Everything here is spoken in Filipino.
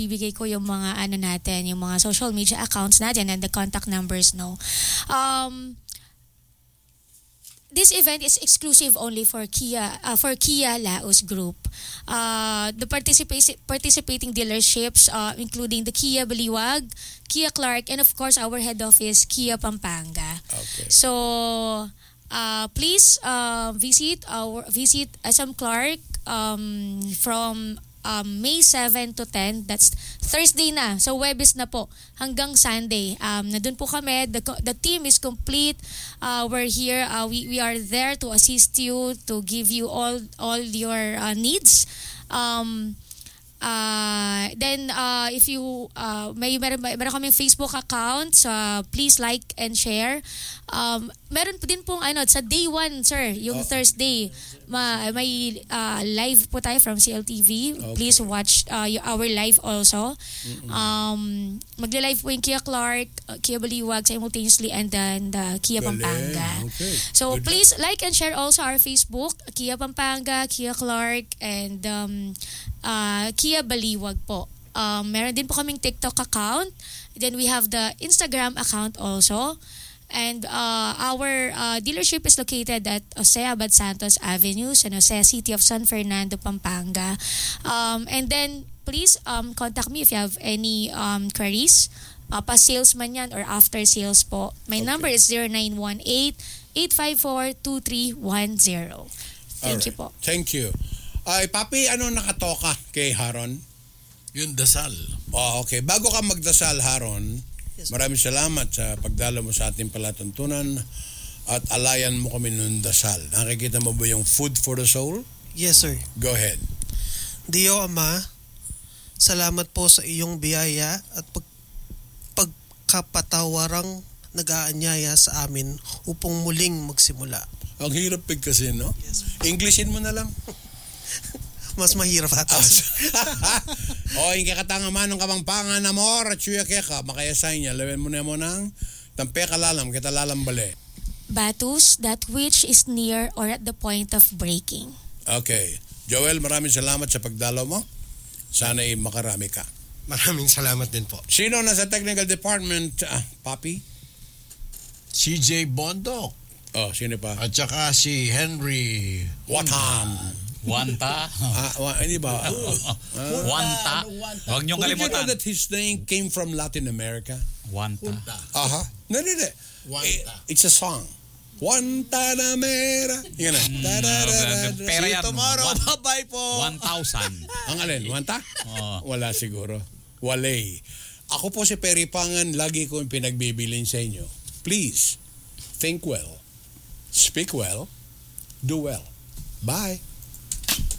ibigay ko yung mga ano natin, yung mga social media accounts natin and the contact numbers, no. This event is exclusive only for Kia Laos Group. The participating dealerships, including the Kia Baliwag, Kia Clark, and of course our head office, Kia Pampanga. Okay. So please visit SM Clark from May 7 to 10. That's Thursday na. So Webes na po hanggang Sunday. Nandun po kami. The team is complete. We're here. We are there to assist you, to give you all your needs. Then if you meron kaming Facebook account, so please like and share. Meron po din pong sa day 1, sir, yung Thursday, may live po tayo from CLTV. Okay. Please watch our live also. Magla-live po yung Kia Clark, Kia Baliwag simultaneously, and then the Kia Pampanga. Okay. So please like and share also our Facebook, Kia Pampanga, Kia Clark, and Kia Baliwag po. Meron din po kaming TikTok account. Then we have the Instagram account also. And our dealership is located at Jose Abad Santos Avenue, San Jose, City of San Fernando, Pampanga. And then please contact me if you have any queries. Pa-sales man yan or after sales po. My number is 0918-854-2310. Thank you po. Thank you. Ay, Papi, ano nakatoka kay Haron? Yung dasal. Oh, okay. Bago ka magdasal, Haron, maraming salamat sa pagdalo mo sa ating palatuntunan at alayan mo kami ng dasal. Nakikita mo ba yung Food for the Soul? Yes, sir. Go ahead. Dio Ama, salamat po sa iyong biyaya at pagkapatawarang nag-aanyaya sa amin upang muling magsimula. Ang hirap kasi, no? Yes, Englishin mo na lang. Mas mahirap ata. O, yung kakatanga manong kamangpangan na mo, ratsuya keka, makayasay niya, lawin mo na mo ng tampe kalalam, kita lalam bale. Batus, that which is near or at the point of breaking. Okay. Joel, maraming salamat sa pagdalo mo. Sana'y makarami ka. Maraming salamat din po. Sino nasa technical department, Papi? CJ Bondok. Oh, sino pa? At saka si Henry Watan. Wanta. Hindi ba? Wanta. Huwag niyong Did you know kalimutan. that his name came from Latin America? Wanta. Aha. No. It's a song. Guantanamera. Yan na. Pera yan. Tomorrow, bye-bye po. 1,000. Ang alin? Wanta? Oo. Wala siguro. Walay. Ako po si Perry Pangan, lagi ko yung pinagbibilin sa inyo. Please, think well, speak well, do well. Bye.